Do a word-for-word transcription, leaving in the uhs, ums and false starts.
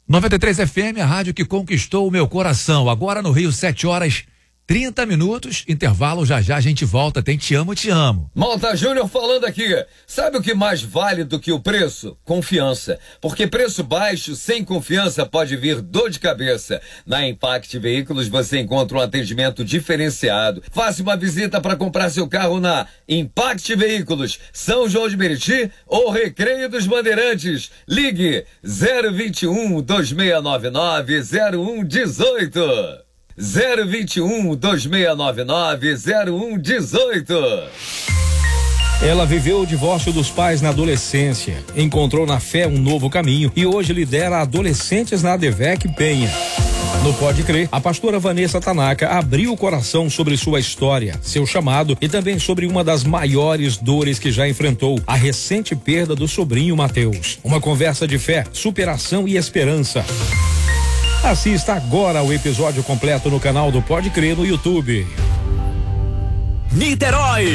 noventa e três F M, a rádio que conquistou o meu coração. Agora no Rio, sete horas trinta minutos, intervalo, já já a gente volta. Tem Te Amo, Te Amo. Malta Júnior falando aqui. Sabe o que mais vale do que o preço? Confiança. Porque preço baixo, sem confiança, pode vir dor de cabeça. Na Impact Veículos você encontra um atendimento diferenciado. Faça uma visita para comprar seu carro na Impact Veículos, São João de Meriti ou Recreio dos Bandeirantes. Ligue zero vinte e um, dois seis nove nove, zero um um oito. zero vinte e um, dois seis nove nove, zero um um oito. Ela viveu o divórcio dos pais na adolescência, encontrou na fé um novo caminho e hoje lidera adolescentes na ADVEC Penha. No Pode Crer, a pastora Vanessa Tanaka abriu o coração sobre sua história, seu chamado e também sobre uma das maiores dores que já enfrentou, a recente perda do sobrinho Mateus. Uma conversa de fé, superação e esperança. Assista agora o episódio completo no canal do Pode Crer no YouTube. Niterói.